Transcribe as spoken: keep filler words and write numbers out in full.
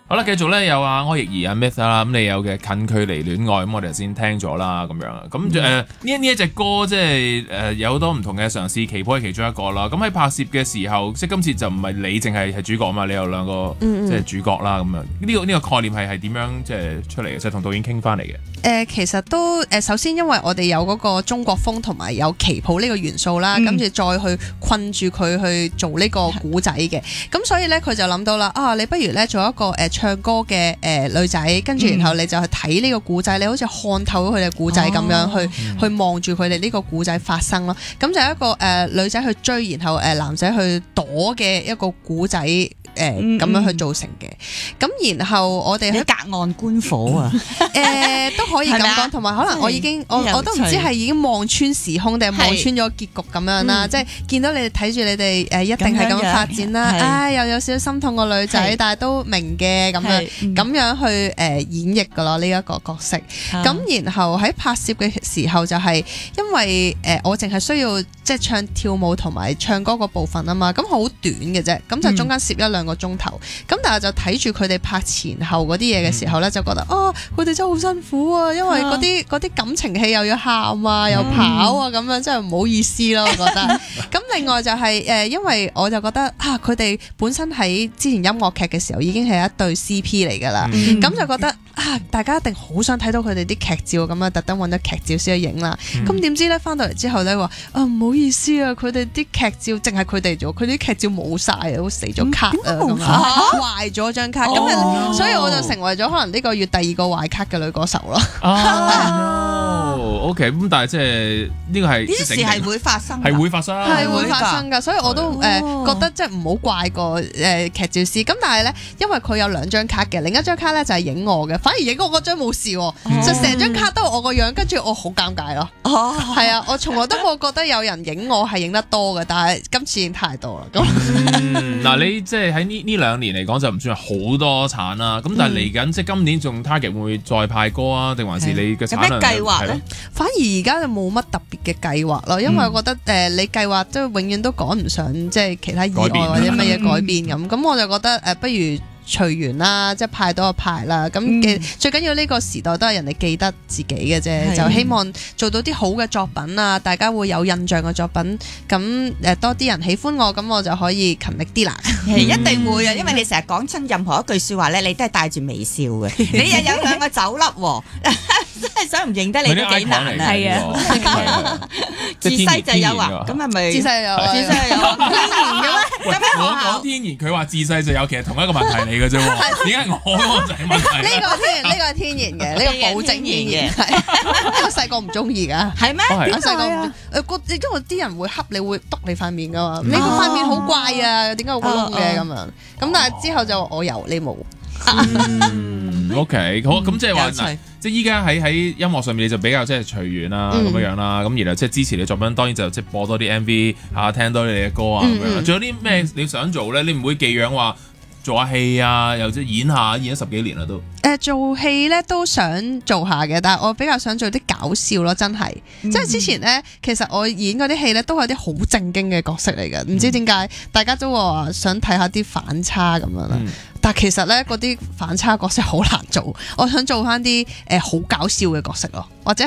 好啦，繼續咧有阿柯奕儀阿 Myth 啦，咁你有嘅近距離戀愛，咁我哋頭先聽咗啦，咁樣，咁誒呢呢一隻歌即係誒有好多唔同嘅嘗試，旗袍係其中一個啦。咁喺拍攝嘅時候，即係今次就唔係你淨係係主角啊嘛，你有兩個即係主角啦，咁樣呢個呢個概念係係點樣即係出嚟嘅？即係同導演傾翻嚟嘅。 誒、呃、其實都誒、呃、首先因為我哋有嗰個中國風同埋有旗袍呢個元素啦，跟住、嗯、再去困住佢去做呢個古仔嘅，咁所以咧佢就諗到啦，啊你不如咧做一個誒、呃、唱歌嘅誒、呃、女仔，跟住然後你就去睇呢個古仔，你好似看透咗佢哋古仔咁樣去、哦、去望住佢哋呢個古仔發生咯，咁就一個誒、呃、女仔去追，然後誒、呃、男仔去躲嘅一個古仔。誒咁、呃嗯、樣去造成嘅，咁然後我哋喺隔岸觀火啊， 誒、呃、都可以咁講，同埋可能我已經我我都唔知係已經望穿時空定係望穿咗結局咁樣啦，嗯、即係見到你哋睇住你哋誒、呃、一定係咁發展啦，唉、哎、又有少少心痛個女仔，但係都明嘅咁樣咁樣去誒、呃、演繹噶咯呢一個角色，咁、嗯、然後喺拍攝嘅時候就係因為誒、呃、我淨係需要即係唱跳舞同埋唱歌個部分啊嘛，咁好短嘅啫，咁就中間攝一兩個鐘頭，咁但係就睇住佢哋拍前後嗰啲嘢嘅時候咧，就覺得哦，佢哋真係好辛苦啊，因為嗰啲嗰啲感情戲又要喊啊，又跑啊，咁樣真係唔好意思咯，我覺得。咁另外就係、是、誒，因為我就覺得啊，佢哋本身喺之前音樂劇嘅時候已經係一對 C P 嚟噶啦，咁、嗯、就覺得啊，大家一定好想睇到佢哋啲劇照咁樣，特登揾咗劇照先去影啦。咁點、嗯、知咧翻到嚟之後咧話啊，唔好意思啊，佢哋啲劇照淨係佢哋做，佢啲劇照冇晒啊，都死咗卡啊咁啊，壞咗張卡，咁、哦、所以我就成為咗可能呢個月第二個壞卡嘅女歌手咯。 哦，OK，咁但係即係呢個係呢啲事係會發生， 係會發生， 係會發生㗎，所以我都誒、呃、覺得即係唔好怪個誒劇照師。咁但係咧，因為佢有兩張卡嘅，另一張卡咧就係影我嘅，反而影我嗰張冇事，就成張卡都係我個樣，跟住我好尷尬咯。哦，係啊，我從來都冇覺得有人影我係影得多嘅，但係今次影太多啦。咁嗱，你即係喺呢呢兩年嚟講就唔算係好多產啦。咁但係嚟緊即係今年仲 target 會唔會再派歌啊？定還是你嘅產量有咩計劃咧？ 反而而家就冇乜特別嘅計劃咯，因為我覺得誒、呃、你計劃都永遠都趕唔上，即係其他意外或者乜嘢改變咁。咁、嗯、我就覺得誒、呃，不如隨緣啦，即係派多就派啦。咁嘅、嗯、最緊要呢個時代都係人哋記得自己嘅啫，嗯、就希望做到啲好嘅作品啊，大家會有印象嘅作品。咁誒、呃、多啲人喜歡我，咁我就可以勤力啲啦。 嗯、一定會啊，因為你成日講親任何一句説話咧，你都係帶住微笑嘅。你又有兩個酒粒喎。真係想唔認得你都幾難啊！係啊，自細就有啊，咁係咪？ 自細有， 自細有天然嘅咩？ 我講天然，佢話自細就有，其實同一個問題嚟嘅啫喎。點解我嗰個就係問題？ 呢個天然，呢個係天然嘅，呢個保證天然嘅。呢個細個唔中意㗎， 係咩？ 我細個誒個，因為啲人會恰你，會篤你塊面㗎嘛。你個塊面好怪啊，點解有個窿嘅咁樣？咁但係之後就我有，你冇。 嗯，OK，好，咁即係話嗱，即係依家喺喺音樂上面你就比較即係隨緣啦，咁樣樣啦，咁然後即係支持你作品，當然就即係播多啲 M V 嚇，聽多啲你嘅歌啊，咁樣。仲有啲咩你想做咧？你唔會寄養話做下戲啊，又即係演下，演咗十幾年啦都。 誒做戲咧都想做下嘅，但係我比較想做啲搞笑咯，真係。嗯、即係之前咧，其實我演嗰啲戲咧都係啲好正經嘅角色嚟嘅，唔、嗯、知點解大家都話想睇下啲反差咁樣啦。嗯、但係其實咧嗰啲反差角色好難做，我想做翻啲誒好搞笑嘅角色咯，或者